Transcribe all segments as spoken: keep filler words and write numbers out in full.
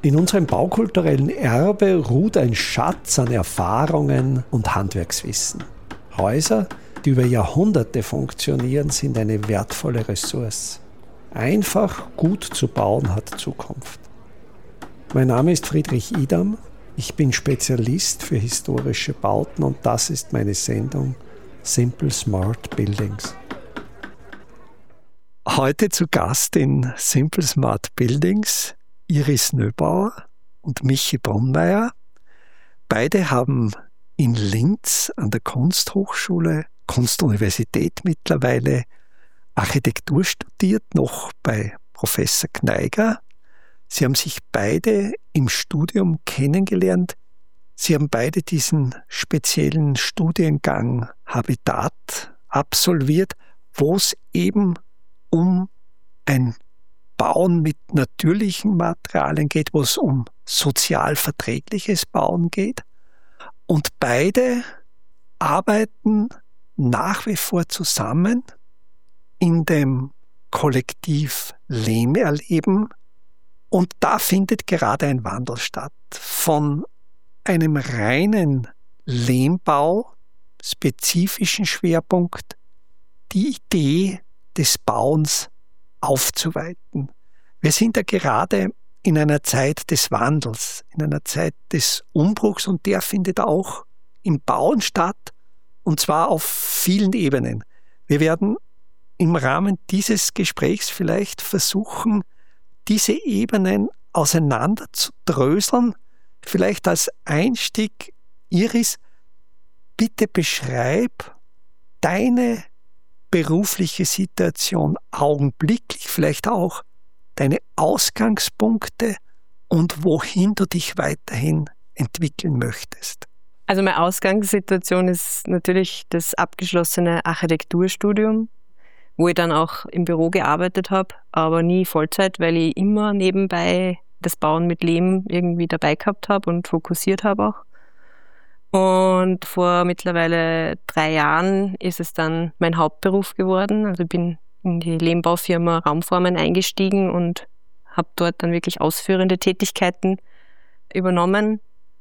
In unserem baukulturellen Erbe ruht ein Schatz an Erfahrungen und Handwerkswissen. Häuser, die über Jahrhunderte funktionieren, sind eine wertvolle Ressource. Einfach gut zu bauen hat Zukunft. Mein Name ist Friedrich Idam. Ich bin Spezialist für historische Bauten und das ist meine Sendung Simple Smart Buildings. Heute zu Gast in Simple Smart Buildings Iris Nöbauer und Michi Brunmeier. Beide haben in Linz an der Kunsthochschule, Kunstuniversität mittlerweile, Architektur studiert, noch bei Professor Kneiger. Sie haben sich beide im Studium kennengelernt. Sie haben beide diesen speziellen Studiengang Habitat absolviert, wo es eben um ein Bauen mit natürlichen Materialien geht, wo es um sozial verträgliches Bauen geht. Und beide arbeiten nach wie vor zusammen in dem Kollektiv Lehmerleben. Und da findet gerade ein Wandel statt. Von einem reinen Lehmbau, spezifischen Schwerpunkt, die Idee des Bauens aufzuweiten. Wir sind ja gerade in einer Zeit des Wandels, in einer Zeit des Umbruchs und der findet auch im Bauen statt und zwar auf vielen Ebenen. Wir werden im Rahmen dieses Gesprächs vielleicht versuchen, diese Ebenen auseinander zu dröseln. Vielleicht als Einstieg, Iris, bitte beschreib deine berufliche Situation augenblicklich, vielleicht auch deine Ausgangspunkte und wohin du dich weiterhin entwickeln möchtest. Also meine Ausgangssituation ist natürlich das abgeschlossene Architekturstudium, wo ich dann auch im Büro gearbeitet habe, aber nie Vollzeit, weil ich immer nebenbei das Bauen mit Lehm irgendwie dabei gehabt habe und fokussiert habe auch. Und vor mittlerweile drei Jahren ist es dann mein Hauptberuf geworden. Also ich bin in die Lehmbaufirma Raumformen eingestiegen und habe dort dann wirklich ausführende Tätigkeiten übernommen.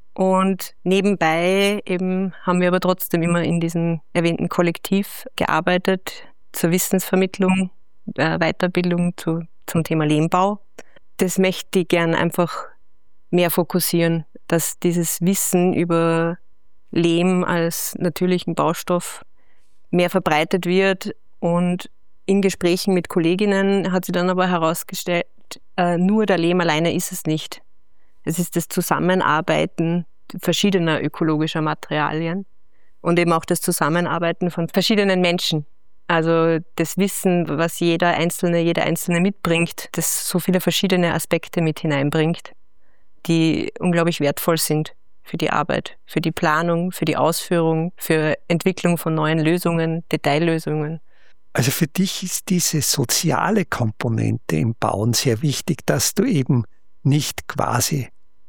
Und nebenbei eben haben wir aber trotzdem immer in diesem erwähnten Kollektiv gearbeitet, zur Wissensvermittlung, äh, Weiterbildung zu, zum Thema Lehmbau. Das möchte ich gern einfach mehr fokussieren, dass dieses Wissen über Lehm als natürlichen Baustoff mehr verbreitet wird. Und in Gesprächen mit Kolleginnen hat sie dann aber herausgestellt, äh, nur der Lehm alleine ist es nicht. Es ist das Zusammenarbeiten verschiedener ökologischer Materialien und eben auch das Zusammenarbeiten von verschiedenen Menschen. Also das Wissen, was jeder Einzelne, jeder Einzelne mitbringt, das so viele verschiedene Aspekte mit hineinbringt, die unglaublich wertvoll sind für die Arbeit, für die Planung, für die Ausführung, für Entwicklung von neuen Lösungen, Detaillösungen. Also für dich ist diese soziale Komponente im Bauen sehr wichtig, dass du eben nicht quasi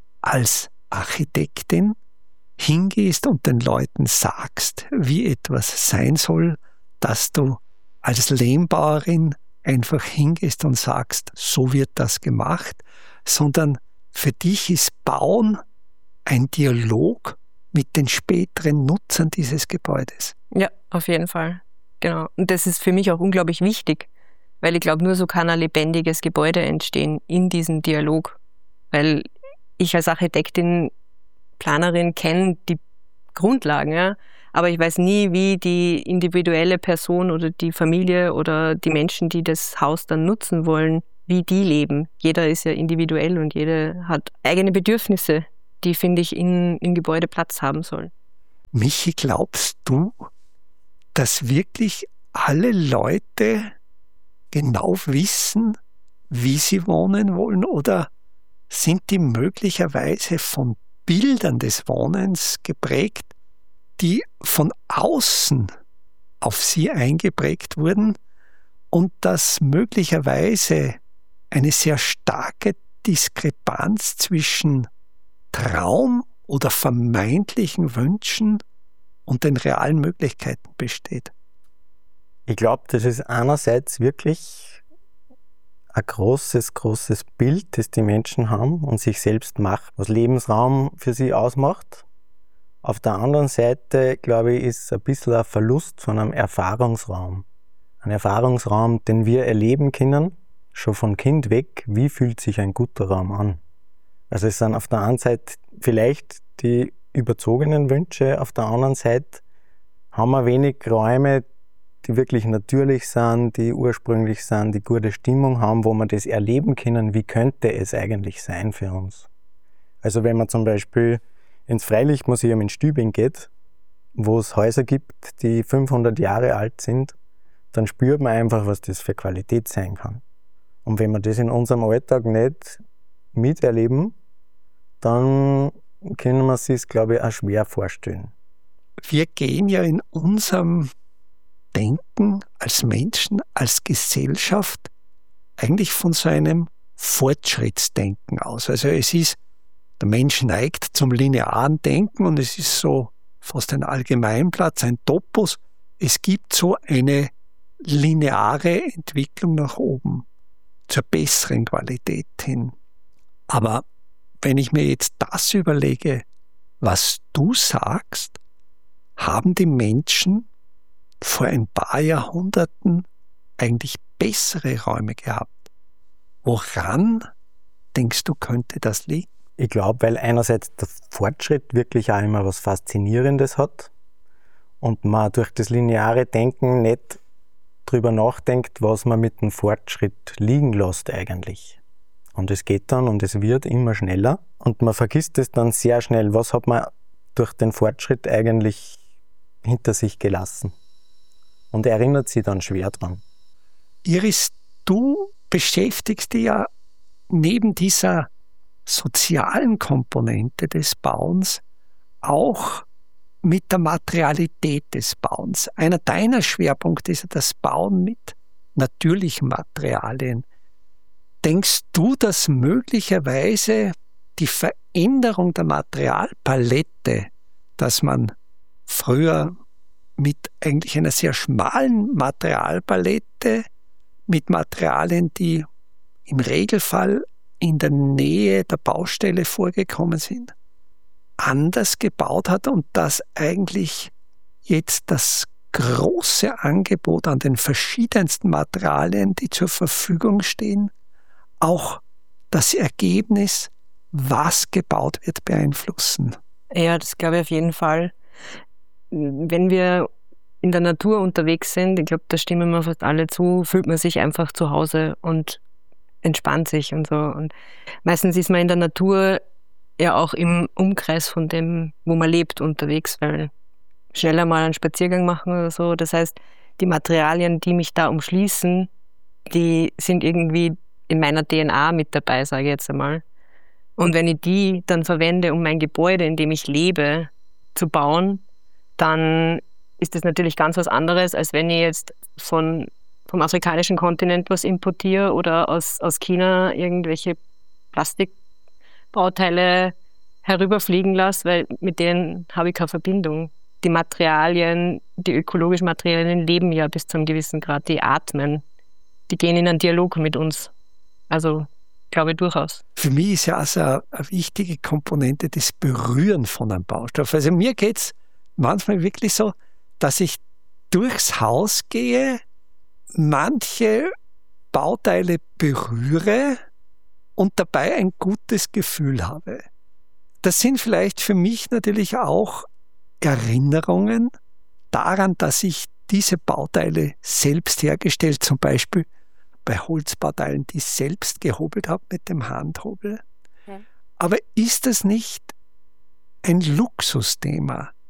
als Architektin hingehst und den Leuten sagst, wie etwas sein soll, dass du als Lehmbauerin einfach hingehst und sagst, so wird das gemacht, sondern für dich ist Bauen ein Dialog mit den späteren Nutzern dieses Gebäudes. Ja, auf jeden Fall. Genau. Und das ist für mich auch unglaublich wichtig, weil ich glaube, nur so kann ein lebendiges Gebäude entstehen in diesem Dialog. Weil ich als Architektin, Planerin kenne die Grundlagen, ja, aber ich weiß nie, wie die individuelle Person oder die Familie oder die Menschen, die das Haus dann nutzen wollen, wie die leben. Jeder ist ja individuell und jeder hat eigene Bedürfnisse, die, finde ich, in, im Gebäude Platz haben sollen. Michi, glaubst du, dass wirklich alle Leute genau wissen, wie sie wohnen wollen? Oder sind die möglicherweise von Bildern des Wohnens geprägt, die von außen auf sie eingeprägt wurden und dass möglicherweise eine sehr starke Diskrepanz zwischen Traum oder vermeintlichen Wünschen und den realen Möglichkeiten besteht? Ich glaube, das ist einerseits wirklich ein großes, großes Bild, das die Menschen haben und sich selbst macht, was Lebensraum für sie ausmacht. Auf der anderen Seite, glaube ich, ist ein bisschen ein Verlust von einem Erfahrungsraum. Ein Erfahrungsraum, den wir erleben können, schon von Kind weg, wie fühlt sich ein guter Raum an. Also es sind auf der einen Seite vielleicht die überzogenen Wünsche, auf der anderen Seite haben wir wenig Räume, die wirklich natürlich sind, die ursprünglich sind, die gute Stimmung haben, wo wir das erleben können, wie könnte es eigentlich sein für uns. Also wenn man zum Beispiel ins Freilichtmuseum in Stübing geht, wo es Häuser gibt, die fünfhundert Jahre alt sind, dann spürt man einfach, was das für Qualität sein kann. Und wenn wir das in unserem Alltag nicht miterleben, dann können wir es sich, glaube ich, auch schwer vorstellen. Wir gehen ja in unserem Denken als Menschen, als Gesellschaft eigentlich von so einem Fortschrittsdenken aus. Also es ist, der Mensch neigt zum linearen Denken und es ist so fast ein Allgemeinplatz, ein Topos. Es gibt so eine lineare Entwicklung nach oben, zur besseren Qualität hin. Aber wenn ich mir jetzt das überlege, was du sagst, haben die Menschen vor ein paar Jahrhunderten eigentlich bessere Räume gehabt. Woran denkst du, könnte das liegen? Ich glaube, weil einerseits der Fortschritt wirklich auch immer was Faszinierendes hat und man durch das lineare Denken nicht drüber nachdenkt, was man mit dem Fortschritt liegen lässt eigentlich. Und es geht dann und es wird immer schneller und man vergisst es dann sehr schnell, was hat man durch den Fortschritt eigentlich hinter sich gelassen. Und erinnert sich dann schwer dran. Iris, du beschäftigst dich ja neben dieser sozialen Komponente des Bauens auch mit der Materialität des Bauens. Einer deiner Schwerpunkte ist ja das Bauen mit natürlichen Materialien. Denkst du, dass möglicherweise die Veränderung der Materialpalette, dass man früher mit eigentlich einer sehr schmalen Materialpalette, mit Materialien, die im Regelfall in der Nähe der Baustelle vorgekommen sind, anders gebaut hat und dass eigentlich jetzt das große Angebot an den verschiedensten Materialien, die zur Verfügung stehen, auch das Ergebnis, was gebaut wird, beeinflussen? Ja, das glaube ich auf jeden Fall. Wenn wir in der Natur unterwegs sind, ich glaube, da stimmen wir fast alle zu, fühlt man sich einfach zu Hause und entspannt sich und so. Und meistens ist man in der Natur ja auch im Umkreis von dem, wo man lebt, unterwegs, weil schneller mal einen Spaziergang machen oder so. Das heißt, die Materialien, die mich da umschließen, die sind irgendwie in meiner D N A mit dabei, sage ich jetzt einmal. Und wenn ich die dann verwende, um mein Gebäude, in dem ich lebe, zu bauen, dann ist das natürlich ganz was anderes, als wenn ich jetzt von, vom afrikanischen Kontinent was importiere oder aus, aus China irgendwelche Plastikbauteile herüberfliegen lasse, weil mit denen habe ich keine Verbindung. Die Materialien, die ökologischen Materialien leben ja bis zu einem gewissen Grad, die atmen. Die gehen in einen Dialog mit uns. Also glaube ich durchaus. Für mich ist ja also eine, eine wichtige Komponente das Berühren von einem Baustoff. Also mir geht es manchmal wirklich so, dass ich durchs Haus gehe, manche Bauteile berühre und dabei ein gutes Gefühl habe. Das sind vielleicht für mich natürlich auch Erinnerungen daran, dass ich diese Bauteile selbst hergestellt, zum Beispiel bei Holzbauteilen, die ich selbst gehobelt habe mit dem Handhobel. Ja. Aber ist das nicht ein Luxusthema,